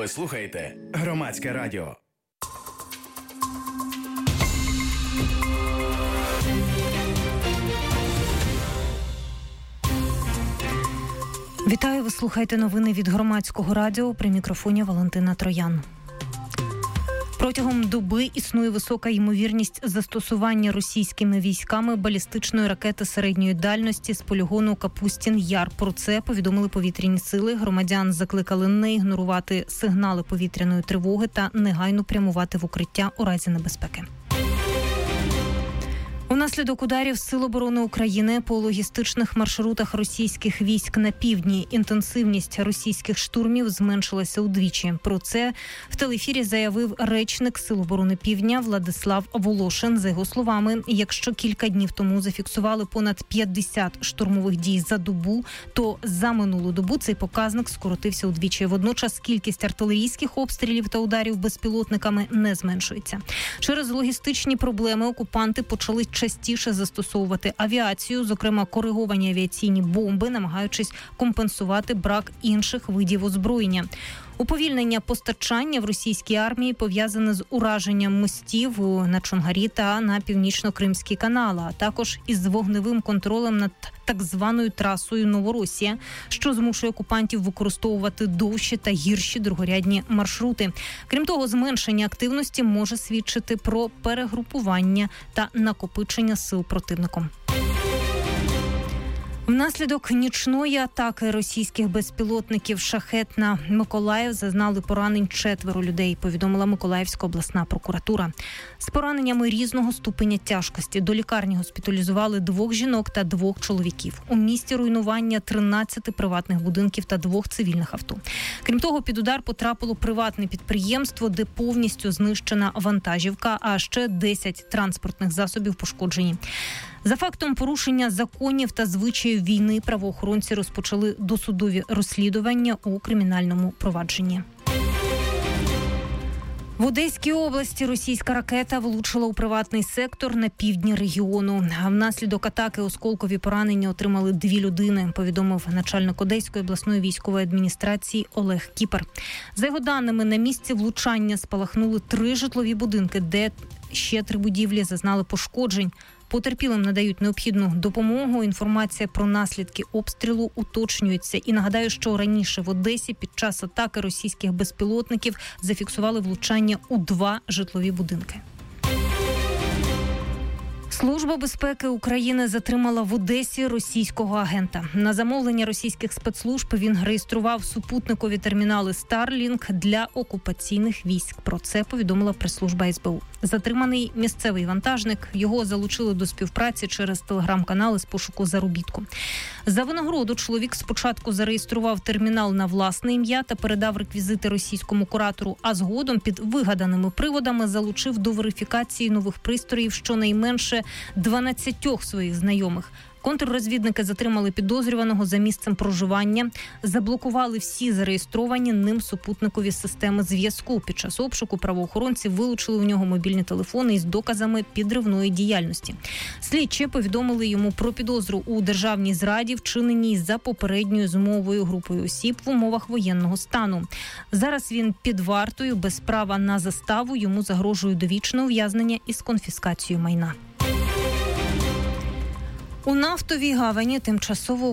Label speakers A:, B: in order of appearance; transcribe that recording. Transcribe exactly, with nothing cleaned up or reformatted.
A: Ви слухаєте Громадське радіо.
B: Вітаю, ви слухаєте новини від Громадського радіо. При мікрофоні Валентина Троян. Протягом доби існує висока ймовірність застосування російськими військами балістичної ракети середньої дальності з полігону Капустін-Яр. Про це повідомили повітряні сили. Громадян закликали не ігнорувати сигнали повітряної тривоги та негайно прямувати в укриття у разі небезпеки. Унаслідок ударів Сил оборони України по логістичних маршрутах російських військ на півдні інтенсивність російських штурмів зменшилася удвічі. Про це в телеефірі заявив речник Сил оборони Півдня Владислав Волошин. За його словами, якщо кілька днів тому зафіксували понад п'ятдесят штурмових дій за добу, то за минулу добу цей показник скоротився удвічі. Водночас кількість артилерійських обстрілів та ударів безпілотниками не зменшується. Через логістичні проблеми окупанти почали частіше застосовувати авіацію, зокрема кориговані авіаційні бомби, намагаючись компенсувати брак інших видів озброєння. Уповільнення постачання в російській армії пов'язане з ураженням мостів на Чонгарі та на Північно-Кримський канал, а також із вогневим контролем над так званою трасою Новоросія, що змушує окупантів використовувати довші та гірші другорядні маршрути. Крім того, зменшення активності може свідчити про перегрупування та накопичення сил противником. Внаслідок нічної атаки російських безпілотників «Шахет» на Миколаїв зазнали поранень четверо людей, повідомила Миколаївська обласна прокуратура. З пораненнями різного ступеня тяжкості до лікарні госпіталізували двох жінок та двох чоловіків. У місті руйнування тринадцяти приватних будинків та двох цивільних авто. Крім того, під удар потрапило приватне підприємство, де повністю знищена вантажівка, а ще десять транспортних засобів пошкоджені. За фактом порушення законів та звичаїв війни правоохоронці розпочали досудові розслідування у кримінальному провадженні. В Одеській області російська ракета влучила у приватний сектор на півдні регіону. Внаслідок атаки осколкові поранення отримали дві людини, повідомив начальник Одеської обласної військової адміністрації Олег Кіпер. За його даними, на місці влучання спалахнули три житлові будинки, де ще три будівлі зазнали пошкоджень. Потерпілим надають необхідну допомогу. Інформація про наслідки обстрілу уточнюється. І нагадаю, що раніше в Одесі під час атаки російських безпілотників зафіксували влучання у два житлові будинки. Служба безпеки України затримала в Одесі російського агента. На замовлення російських спецслужб він реєстрував супутникові термінали Starlink для окупаційних військ. Про це повідомила прес-служба ес бе у. Затриманий місцевий вантажник. Його залучили до співпраці через телеграм-канали з пошуку заробітку. За винагороду чоловік спочатку зареєстрував термінал на власне ім'я та передав реквізити російському куратору, а згодом під вигаданими приводами залучив до верифікації нових пристроїв щонайменше дванадцятьох своїх знайомих. Контррозвідники затримали підозрюваного за місцем проживання, заблокували всі зареєстровані ним супутникові системи зв'язку. Під час обшуку правоохоронці вилучили у нього мобільні телефони із доказами підривної діяльності. Слідчі повідомили йому про підозру у державній зраді, вчиненій за попередньою змовою групою осіб в умовах воєнного стану. Зараз він під вартою, без права на заставу, йому загрожує довічне ув'язнення із конфіскацією майна. У нафтовій гавані тимчасово